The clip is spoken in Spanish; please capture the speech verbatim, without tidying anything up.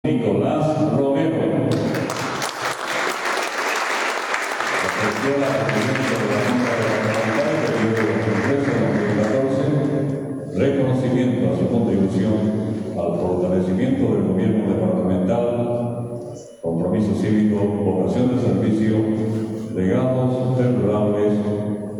Nicolás Romero. Ofreció la presidencia de la Junta Departamental del periodo dos mil trece a dos mil catorce, reconocimiento a su contribución al fortalecimiento del gobierno departamental, compromiso cívico, vocación de servicio, legados perdurables